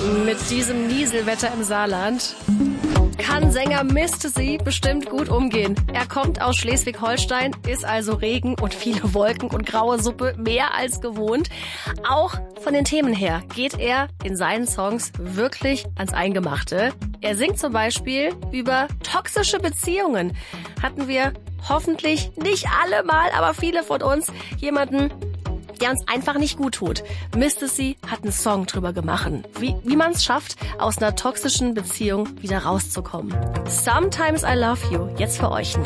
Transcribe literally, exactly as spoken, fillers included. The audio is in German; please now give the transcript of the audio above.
Mit diesem Nieselwetter im Saarland kann Sänger Misty bestimmt gut umgehen. Er kommt aus Schleswig-Holstein, ist also Regen und viele Wolken und graue Suppe mehr als gewohnt. Auch von den Themen her geht er in seinen Songs wirklich ans Eingemachte. Er singt zum Beispiel über toxische Beziehungen. Hatten wir hoffentlich nicht alle mal, aber viele von uns jemanden, der uns einfach nicht gut tut. Misty hat einen Song drüber gemacht, wie, wie man es schafft, aus einer toxischen Beziehung wieder rauszukommen. Sometimes I Love You, jetzt für euch.